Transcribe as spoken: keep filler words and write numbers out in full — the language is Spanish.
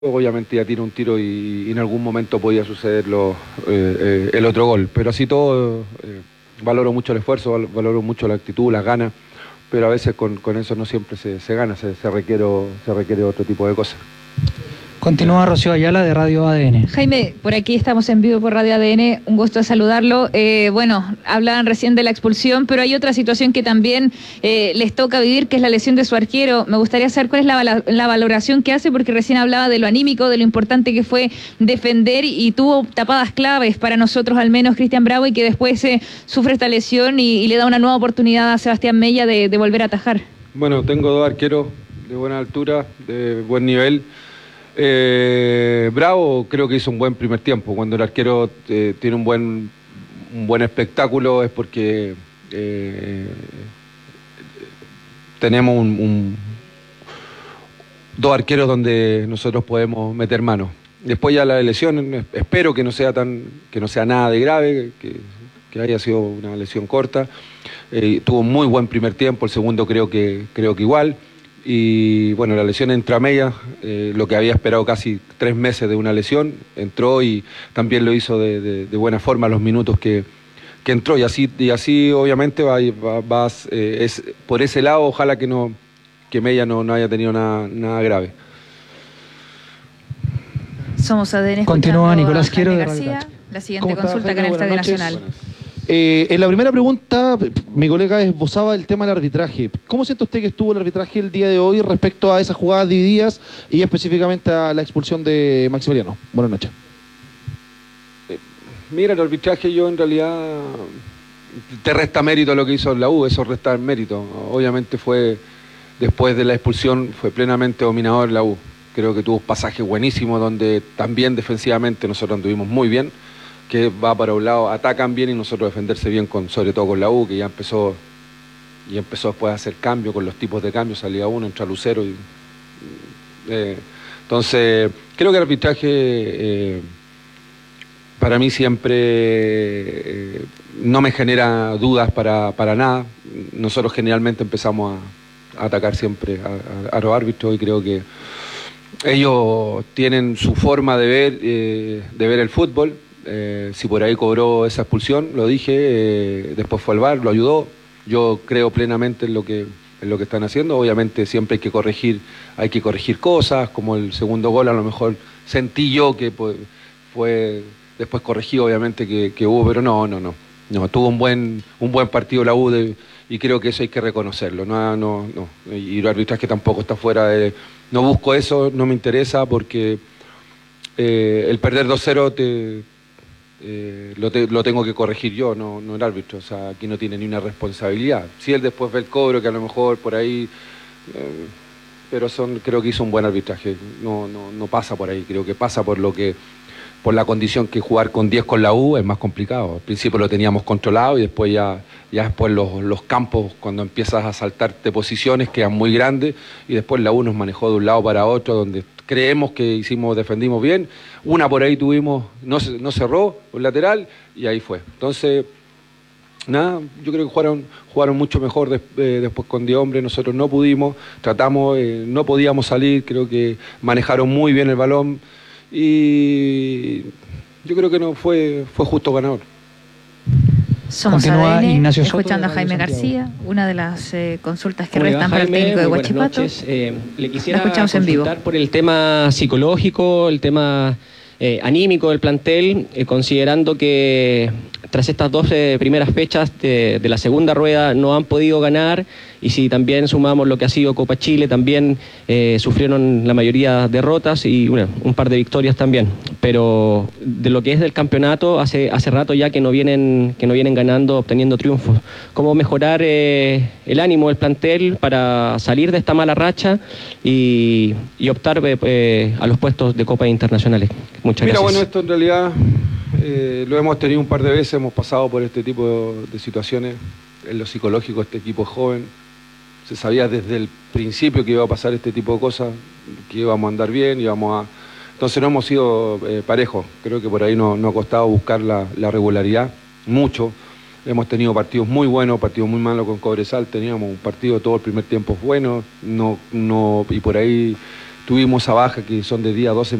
Obviamente ya tira un tiro y, y en algún momento podía suceder lo, eh, eh, el otro gol, pero así todo eh, valoro mucho el esfuerzo, val, valoro mucho la actitud, las ganas, pero a veces con, con eso no siempre se, se gana, se, se, requiere, se requiere otro tipo de cosas. Continúa Rocío Ayala de Radio A D N. Jaime, por aquí estamos en vivo por Radio A D N, un gusto saludarlo. Eh, bueno, hablaban recién de la expulsión, pero hay otra situación que también eh, les toca vivir, que es la lesión de su arquero. Me gustaría saber cuál es la, la valoración que hace, porque recién hablaba de lo anímico, de lo importante que fue defender y tuvo tapadas claves para nosotros, al menos Cristian Bravo, y que después eh, sufre esta lesión y, y le da una nueva oportunidad a Sebastián Mella de, de volver a atajar. Bueno, tengo dos arqueros de buena altura, de buen nivel. Eh, Bravo creo que hizo un buen primer tiempo. Cuando el arquero eh, tiene un buen, un buen espectáculo es porque eh, tenemos un, un, dos arqueros donde nosotros podemos meter mano. Después ya la lesión, espero que no sea tan, que no sea nada de grave, que, que haya sido una lesión corta. Eh, tuvo un muy buen primer tiempo, el segundo creo que, creo que igual. Y bueno, la lesión entra a Mella, eh, lo que había esperado casi tres meses de una lesión, entró y también lo hizo de, de, de buena forma los minutos que, que entró. Y así, y así obviamente va, va, va eh, es, por ese lado, ojalá que no que Mella no, no haya tenido nada, nada grave. Somos A D N. Continúa Nicolás Quiero de García. La siguiente consulta acá en el Estadio Nacional. Eh, en la primera pregunta, mi colega esbozaba el tema del arbitraje. ¿Cómo siente usted que estuvo el arbitraje el día de hoy respecto a esas jugadas divididas y específicamente a la expulsión de Maximiliano? Buenas noches. Eh, mira, el arbitraje yo en realidad te resta mérito a lo que hizo la U, eso resta mérito. Obviamente fue, después de la expulsión, fue plenamente dominador la U. Creo que tuvo un pasaje buenísimo donde también defensivamente nosotros anduvimos muy bien, que va para un lado, atacan bien y nosotros defenderse bien, con, sobre todo con la U, que ya empezó y empezó después a hacer cambio con los tipos de cambios, salía uno, entra Lucero. Y, eh, entonces, creo que el arbitraje eh, para mí siempre eh, no me genera dudas para, para nada. Nosotros generalmente empezamos a, a atacar siempre a, a, a los árbitros y creo que ellos tienen su forma de ver, eh, de ver el fútbol. Eh, si por ahí cobró esa expulsión, lo dije, eh, después fue al V A R, lo ayudó. Yo creo plenamente en lo que en lo que están haciendo. Obviamente siempre hay que corregir, hay que corregir cosas, como el segundo gol a lo mejor sentí yo que pues, fue después corregido, obviamente que, que hubo, pero no, no, no, no, tuvo un buen un buen partido la U de, y creo que eso hay que reconocerlo. No, no, no, y el arbitraje tampoco está fuera de, no busco eso, no me interesa porque eh, el perder dos cero te Eh, lo, te, lo tengo que corregir yo, no, no el árbitro. O sea, aquí no tiene ni una responsabilidad. Si él después ve el cobro, que a lo mejor por ahí, eh, pero son, creo que hizo un buen arbitraje. No, no, no pasa por ahí. Creo que pasa por lo que, por la condición que jugar con diez con la U es más complicado. Al principio lo teníamos controlado y después ya, ya después los, los campos, cuando empiezas a saltarte posiciones, quedan muy grandes y después la U nos manejó de un lado para otro, donde creemos que hicimos, defendimos bien. Una por ahí tuvimos, no, no cerró, un lateral, y ahí fue. Entonces, nada, yo creo que jugaron, jugaron mucho mejor de, eh, después con diez hombres. Nosotros no pudimos, tratamos, eh, no podíamos salir, creo que manejaron muy bien el balón y yo creo que no fue, fue justo ganador. Somos A D N, Ignacio Soto, escuchando a Jaime García, una de las eh, consultas que restan para el técnico de Huachipato. Eh, le quisiera consultar por el tema psicológico, el tema eh, anímico del plantel, eh, considerando que tras estas dos eh, primeras fechas de, de la segunda rueda no han podido ganar, y si también sumamos lo que ha sido Copa Chile, también eh, sufrieron la mayoría derrotas y bueno, un par de victorias también. Pero de lo que es del campeonato, hace, hace rato ya que no vienen, que no vienen ganando, obteniendo triunfos. ¿Cómo mejorar eh, el ánimo del plantel para salir de esta mala racha y, y optar eh, a los puestos de Copa Internacionales? Muchas Mira, gracias. Bueno, esto en realidad eh, lo hemos tenido un par de veces, hemos pasado por este tipo de situaciones. En lo psicológico, este equipo es joven. Se sabía desde el principio que iba a pasar este tipo de cosas, que íbamos a andar bien, íbamos a... Entonces no hemos sido eh, parejos. Creo que por ahí nos no ha costado buscar la, la regularidad, mucho. Hemos tenido partidos muy buenos, partidos muy malos con Cobresal. Teníamos un partido todo el primer tiempo bueno, no, no, y por ahí tuvimos esa baja que son de día doce